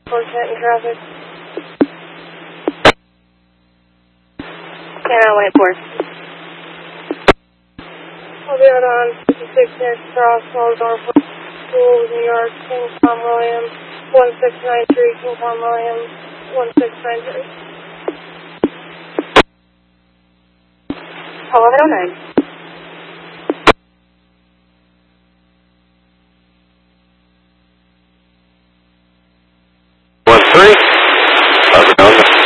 in traffic. Can I wait for? I'll be out on 56 next cross, Waldorf School, New York, King Tom Williams, 1693, King Tom Williams, 1693. 1109. 13.